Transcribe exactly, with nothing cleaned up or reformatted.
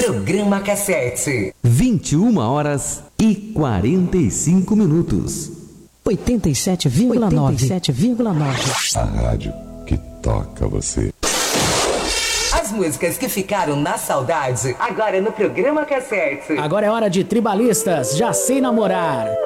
Programa Cassete. vinte e uma horas e quarenta e cinco minutos. oitenta e sete vírgula nove. oitenta e sete vírgula nove. A rádio que toca você. As músicas que ficaram na saudade, agora no Programa Cassete. Agora é hora de Tribalistas, Já Sei Namorar.